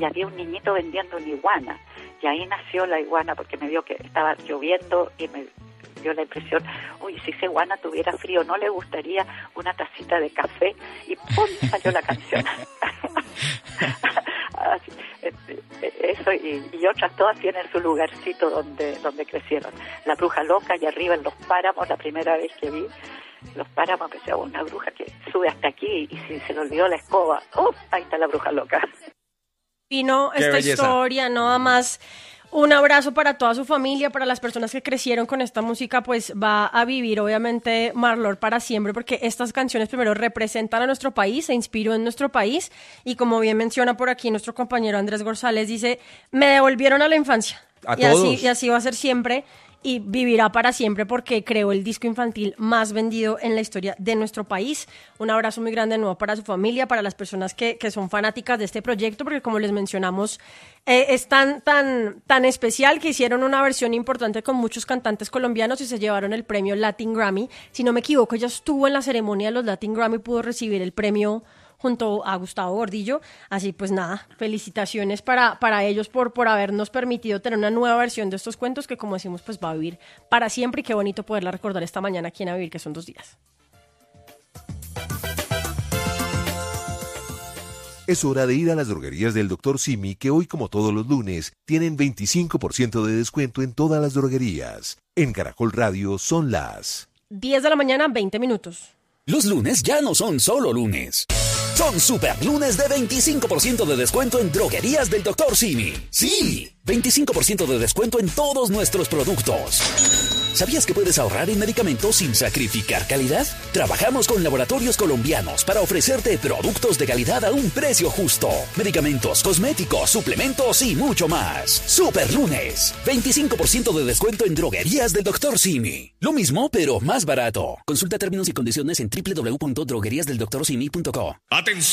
y había un niñito vendiendo una iguana, y ahí nació la iguana, porque me vio que estaba lloviendo y me dio la impresión, uy, si esa iguana tuviera frío, ¿no le gustaría una tacita de café? Y ¡pum!, salió la canción. Eso y otras todas tienen su lugarcito donde crecieron. La bruja loca, y arriba en los páramos, la primera vez que vi los páramos, que sea una bruja que sube hasta aquí, y si se le olvidó la escoba, ahí está la bruja loca. Y no, esta historia, nada más. Un abrazo para toda su familia, para las personas que crecieron con esta música, pues va a vivir obviamente Marlor para siempre, porque estas canciones primero representan a nuestro país, se inspiró en nuestro país, y como bien menciona por aquí nuestro compañero Andrés González, dice, me devolvieron a la infancia. Y así va a ser siempre, y vivirá para siempre porque creó el disco infantil más vendido en la historia de nuestro país. Un abrazo muy grande de nuevo para su familia, para las personas que son fanáticas de este proyecto, porque como les mencionamos, es tan especial que hicieron una versión importante con muchos cantantes colombianos y se llevaron el premio Latin Grammy. Si no me equivoco, ella estuvo en la ceremonia de los Latin Grammy, pudo recibir el premio junto a Gustavo Gordillo, así pues nada, felicitaciones para ellos por habernos permitido tener una nueva versión de estos cuentos que, como decimos, pues va a vivir para siempre, y qué bonito poderla recordar esta mañana aquí en A Vivir, que son 2 días. Es hora de ir a las droguerías del Dr. Simi, que hoy, como todos los lunes, tienen 25% de descuento en todas las droguerías. En Caracol Radio son las 10 de la mañana, 20 minutos. Los lunes ya no son solo lunes. Son super lunes de 25% de descuento en droguerías del Dr. Simi. ¡Sí! 25% de descuento en todos nuestros productos. ¿Sabías que puedes ahorrar en medicamentos sin sacrificar calidad? Trabajamos con laboratorios colombianos para ofrecerte productos de calidad a un precio justo. Medicamentos, cosméticos, suplementos y mucho más. Super lunes. 25% de descuento en droguerías del Dr. Simi. Lo mismo, pero más barato. Consulta términos y condiciones en www.drogueriasdeldoctorsimi.co. ¡Atención!